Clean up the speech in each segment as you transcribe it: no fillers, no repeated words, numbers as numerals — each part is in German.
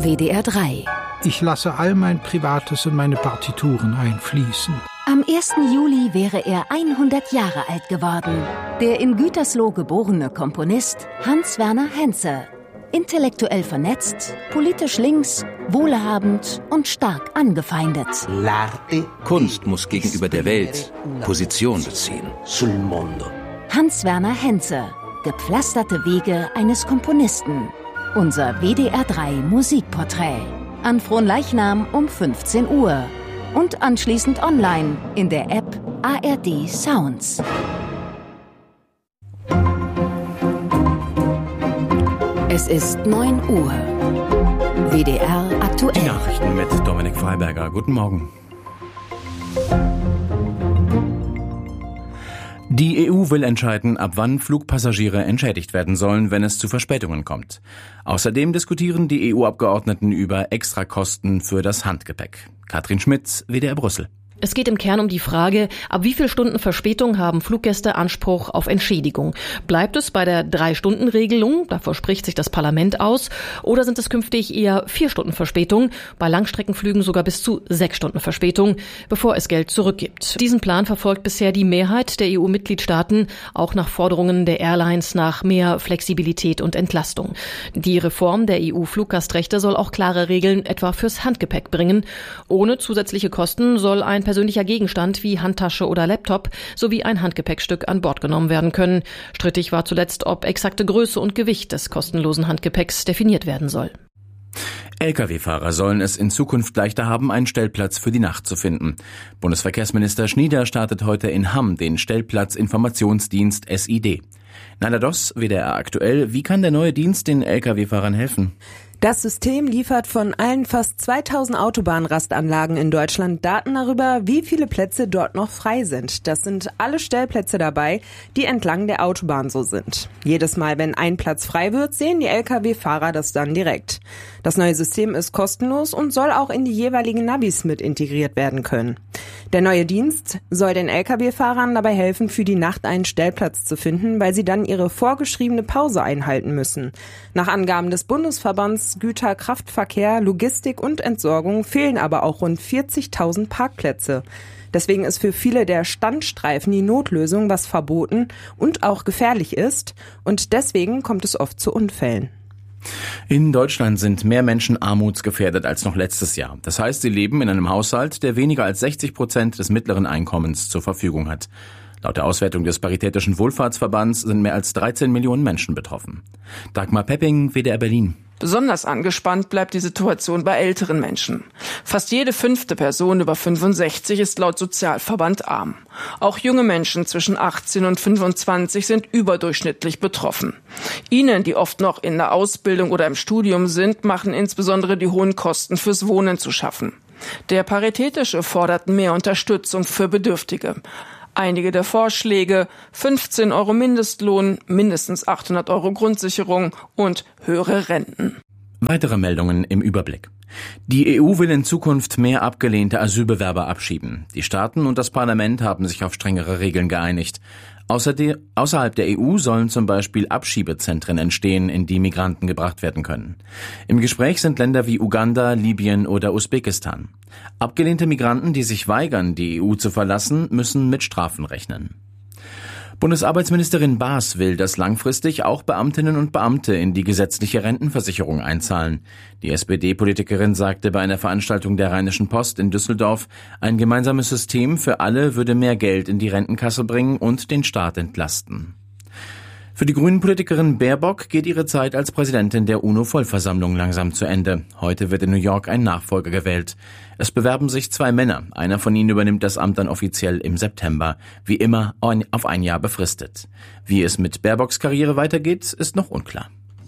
WDR 3. Ich lasse all mein Privates in meine Partituren einfließen. Am 1. Juli wäre er 100 Jahre alt geworden. Der in Gütersloh geborene Komponist Hans Werner Henze. Intellektuell vernetzt, politisch links, wohlhabend und stark angefeindet. Kunst muss gegenüber der Welt Position beziehen. Hans Werner Henze. Gepflasterte Wege eines Komponisten. Unser WDR 3 Musikporträt. An Fronleichnam um 15 Uhr. Und anschließend online in der App ARD Sounds. Es ist 9 Uhr. WDR aktuell. Die Nachrichten mit Dominik Freiberger. Guten Morgen. Die EU will entscheiden, ab wann Flugpassagiere entschädigt werden sollen, wenn es zu Verspätungen kommt. Außerdem diskutieren die EU-Abgeordneten über Extrakosten für das Handgepäck. Katrin Schmitz, WDR Brüssel. Es geht im Kern um die Frage, ab wie viel Stunden Verspätung haben Fluggäste Anspruch auf Entschädigung? Bleibt es bei der 3-Stunden-Regelung, davor spricht sich das Parlament aus, oder sind es künftig eher 4 Stunden Verspätung, bei Langstreckenflügen sogar bis zu 6 Stunden Verspätung, bevor es Geld zurückgibt? Diesen Plan verfolgt bisher die Mehrheit der EU-Mitgliedstaaten, auch nach Forderungen der Airlines nach mehr Flexibilität und Entlastung. Die Reform der EU-Fluggastrechte soll auch klare Regeln etwa fürs Handgepäck bringen. Ohne zusätzliche Kosten soll ein persönlicher Gegenstand wie Handtasche oder Laptop sowie ein Handgepäckstück an Bord genommen werden können. Strittig war zuletzt, ob exakte Größe und Gewicht des kostenlosen Handgepäcks definiert werden soll. Lkw-Fahrer sollen es in Zukunft leichter haben, einen Stellplatz für die Nacht zu finden. Bundesverkehrsminister Schnieder startet heute in Hamm den Stellplatzinformationsdienst SID. Naila Doss, WDR aktuell. Wie kann der neue Dienst den Lkw-Fahrern helfen? Das System liefert von allen fast 2000 Autobahnrastanlagen in Deutschland Daten darüber, wie viele Plätze dort noch frei sind. Das sind alle Stellplätze dabei, die entlang der Autobahn so sind. Jedes Mal, wenn ein Platz frei wird, sehen die Lkw-Fahrer das dann direkt. Das neue System ist kostenlos und soll auch in die jeweiligen Navis mit integriert werden können. Der neue Dienst soll den Lkw-Fahrern dabei helfen, für die Nacht einen Stellplatz zu finden, weil sie dann ihre vorgeschriebene Pause einhalten müssen. Nach Angaben des Bundesverbands Güter, Kraftverkehr, Logistik und Entsorgung fehlen aber auch rund 40.000 Parkplätze. Deswegen ist für viele der Standstreifen die Notlösung, was verboten und auch gefährlich ist. Und deswegen kommt es oft zu Unfällen. In Deutschland sind mehr Menschen armutsgefährdet als noch letztes Jahr. Das heißt, sie leben in einem Haushalt, der weniger als 60% des mittleren Einkommens zur Verfügung hat. Laut der Auswertung des Paritätischen Wohlfahrtsverbands sind mehr als 13 Millionen Menschen betroffen. Dagmar Pepping, WDR Berlin. Besonders angespannt bleibt die Situation bei älteren Menschen. Fast jede 5. Person über 65 ist laut Sozialverband arm. Auch junge Menschen zwischen 18 und 25 sind überdurchschnittlich betroffen. Ihnen, die oft noch in der Ausbildung oder im Studium sind, machen insbesondere die hohen Kosten fürs Wohnen zu schaffen. Der Paritätische fordert mehr Unterstützung für Bedürftige. Einige der Vorschläge: 15 € Mindestlohn, mindestens 800 € Grundsicherung und höhere Renten. Weitere Meldungen im Überblick. Die EU will in Zukunft mehr abgelehnte Asylbewerber abschieben. Die Staaten und das Parlament haben sich auf strengere Regeln geeinigt. Außerhalb der EU sollen zum Beispiel Abschiebezentren entstehen, in die Migranten gebracht werden können. Im Gespräch sind Länder wie Uganda, Libyen oder Usbekistan. Abgelehnte Migranten, die sich weigern, die EU zu verlassen, müssen mit Strafen rechnen. Bundesarbeitsministerin Baas will, dass langfristig auch Beamtinnen und Beamte in die gesetzliche Rentenversicherung einzahlen. Die SPD-Politikerin sagte bei einer Veranstaltung der Rheinischen Post in Düsseldorf, ein gemeinsames System für alle würde mehr Geld in die Rentenkasse bringen und den Staat entlasten. Für die Grünen-Politikerin Baerbock geht ihre Zeit als Präsidentin der UNO-Vollversammlung langsam zu Ende. Heute wird in New York ein Nachfolger gewählt. Es bewerben sich 2 Männer. Einer von ihnen übernimmt das Amt dann offiziell im September. Wie immer auf ein Jahr befristet. Wie es mit Baerbocks Karriere weitergeht, ist noch unklar.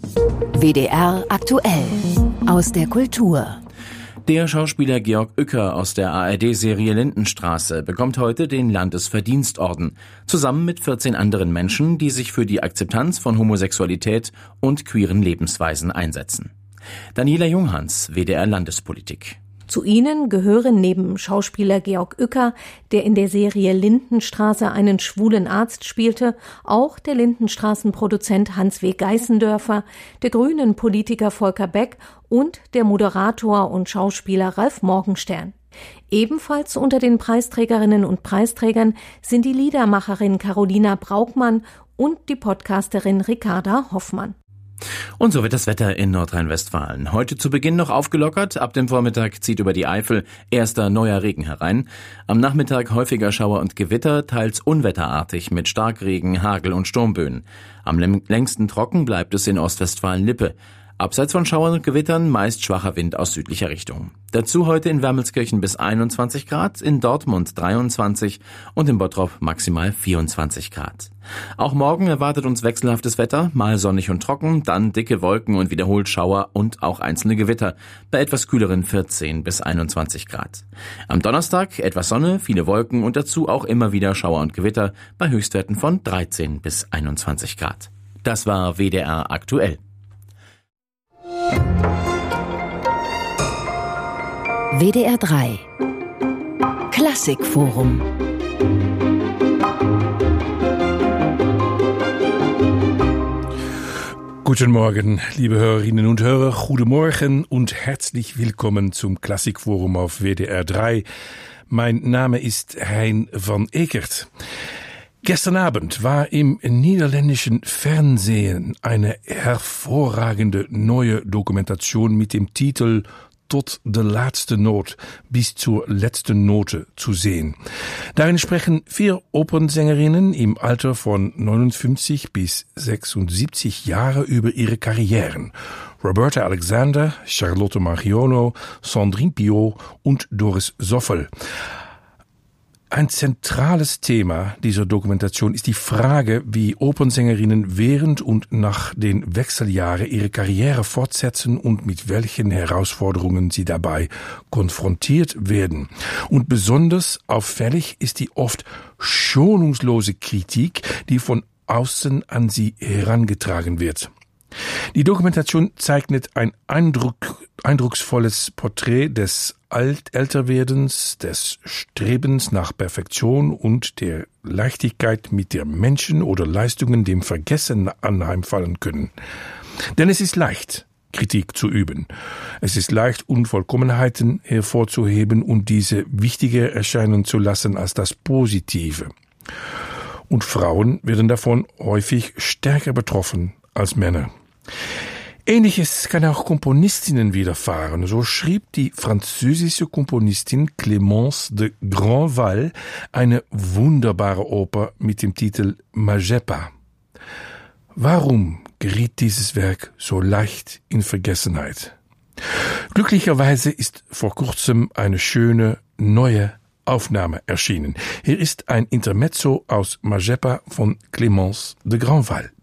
WDR aktuell. Aus der Kultur. Der Schauspieler Georg Uecker aus der ARD-Serie Lindenstraße bekommt heute den Landesverdienstorden, zusammen mit 14 anderen Menschen, die sich für die Akzeptanz von Homosexualität und queeren Lebensweisen einsetzen. Daniela Junghans, WDR Landespolitik. Zu ihnen gehören neben Schauspieler Georg Uecker, der in der Serie Lindenstraße einen schwulen Arzt spielte, auch der Lindenstraßenproduzent Hans W. Geißendörfer, der Grünen-Politiker Volker Beck und der Moderator und Schauspieler Ralf Morgenstern. Ebenfalls unter den Preisträgerinnen und Preisträgern sind die Liedermacherin Carolina Braukmann und die Podcasterin Ricarda Hoffmann. Und so wird das Wetter in Nordrhein-Westfalen. Heute zu Beginn noch aufgelockert, ab dem Vormittag zieht über die Eifel erster neuer Regen herein. Am Nachmittag häufiger Schauer und Gewitter, teils unwetterartig mit Starkregen, Hagel und Sturmböen. Am längsten trocken bleibt es in Ostwestfalen-Lippe. Abseits von Schauern und Gewittern meist schwacher Wind aus südlicher Richtung. Dazu heute in Wermelskirchen bis 21 Grad, in Dortmund 23 und in Bottrop maximal 24 Grad. Auch morgen erwartet uns wechselhaftes Wetter, mal sonnig und trocken, dann dicke Wolken und wiederholt Schauer und auch einzelne Gewitter, bei etwas kühleren 14 bis 21 Grad. Am Donnerstag etwas Sonne, viele Wolken und dazu auch immer wieder Schauer und Gewitter, bei Höchstwerten von 13 bis 21 Grad. Das war WDR aktuell. WDR 3 Klassikforum. Guten Morgen, liebe Hörerinnen und Hörer, guten Morgen und herzlich willkommen zum Klassikforum auf WDR 3. Mein Name ist Hein van Ekert. Gestern Abend war im niederländischen Fernsehen eine hervorragende neue Dokumentation mit dem Titel Tot de laatste Noot, bis zur letzten Note zu sehen. Darin sprechen 4 Opernsängerinnen im Alter von 59 bis 76 Jahre über ihre Karrieren. Roberta Alexander, Charlotte Marchionne, Sandrine Piot und Doris Soffel. Ein zentrales Thema dieser Dokumentation ist die Frage, wie Opernsängerinnen während und nach den Wechseljahren ihre Karriere fortsetzen und mit welchen Herausforderungen sie dabei konfrontiert werden. Und besonders auffällig ist die oft schonungslose Kritik, die von außen an sie herangetragen wird. Die Dokumentation zeichnet ein eindrucksvolles Porträt des Älterwerdens, des Strebens nach Perfektion und der Leichtigkeit, mit der Menschen oder Leistungen dem Vergessen anheimfallen können. Denn es ist leicht, Kritik zu üben. Es ist leicht, Unvollkommenheiten hervorzuheben und diese wichtiger erscheinen zu lassen als das Positive. Und Frauen werden davon häufig stärker betroffen als Männer. Ähnliches kann auch Komponistinnen widerfahren. So schrieb die französische Komponistin Clémence de Grandval eine wunderbare Oper mit dem Titel Mazepa. Warum geriet dieses Werk so leicht in Vergessenheit? Glücklicherweise ist vor kurzem eine schöne, neue Aufnahme erschienen. Hier ist ein Intermezzo aus Mazepa von Clémence de Grandval.